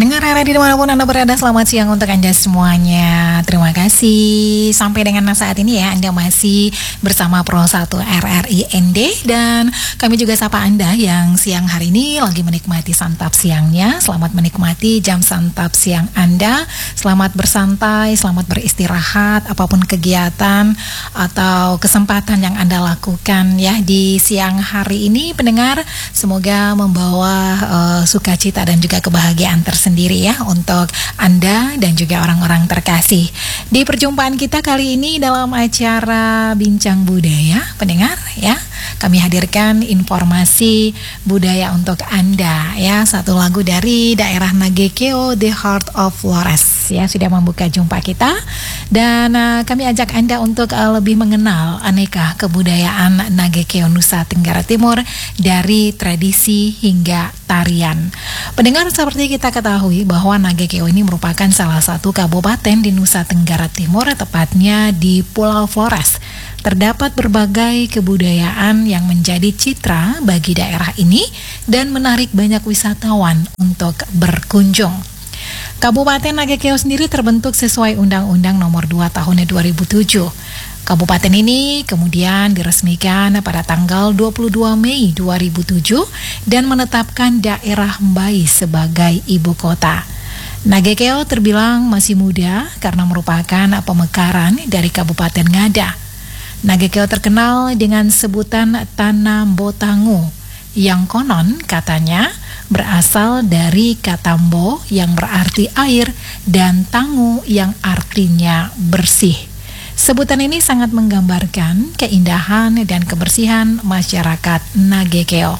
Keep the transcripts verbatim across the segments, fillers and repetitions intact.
Pendengar R R I dimanapun Anda berada, selamat siang untuk Anda semuanya. Terima kasih. Sampai dengan saat ini ya, Anda masih bersama Pro satu R R I N D. Dan kami juga sapa Anda yang siang hari ini lagi menikmati santap siangnya. Selamat menikmati jam santap siang Anda. Selamat bersantai, selamat beristirahat, apapun kegiatan atau kesempatan yang Anda lakukan ya di siang hari ini. Pendengar, semoga membawa uh, sukacita dan juga kebahagiaan tersendiri sendiri ya untuk Anda dan juga orang-orang terkasih. Di perjumpaan kita kali ini dalam acara Bincang Budaya, pendengar ya, kami hadirkan informasi budaya untuk Anda ya. Satu lagu dari daerah Nagekeo, The Heart of Flores ya, sudah membuka jumpa kita. Dan uh, kami ajak Anda untuk uh, lebih mengenal aneka kebudayaan Nagekeo Nusa Tenggara Timur, dari tradisi hingga tarian. Pendengar, seperti kita ketahui bahwa Nagekeo ini merupakan salah satu kabupaten di Nusa Tenggara Timur, tepatnya di Pulau Flores. Terdapat berbagai kebudayaan yang menjadi citra bagi daerah ini dan menarik banyak wisatawan untuk berkunjung. Kabupaten Nagekeo sendiri terbentuk sesuai Undang-Undang Nomor dua Tahun dua ribu tujuh. Kabupaten ini kemudian diresmikan pada tanggal dua puluh dua Mei dua ribu tujuh dan menetapkan daerah Mbai sebagai ibu kota. Nagekeo terbilang masih muda karena merupakan pemekaran dari Kabupaten Ngada. Nagekeo terkenal dengan sebutan Tanah Botangu, yang konon katanya berasal dari kata mbo yang berarti air dan tangu yang artinya bersih. Sebutan ini sangat menggambarkan keindahan dan kebersihan masyarakat Nagekeo.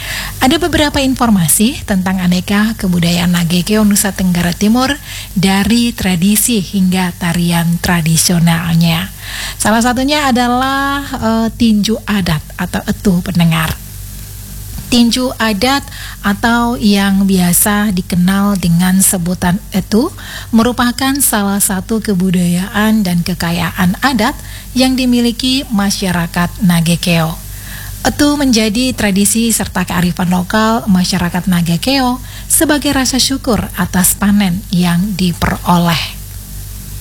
Ada beberapa informasi tentang aneka kebudayaan Nagekeo Nusa Tenggara Timur, dari tradisi hingga tarian tradisionalnya. Salah satunya adalah uh, tinju adat atau etuh, pendengar. Tinju adat atau yang biasa dikenal dengan sebutan etuh merupakan salah satu kebudayaan dan kekayaan adat yang dimiliki masyarakat Nagekeo. Etuh menjadi tradisi serta kearifan lokal masyarakat Nagekeo sebagai rasa syukur atas panen yang diperoleh.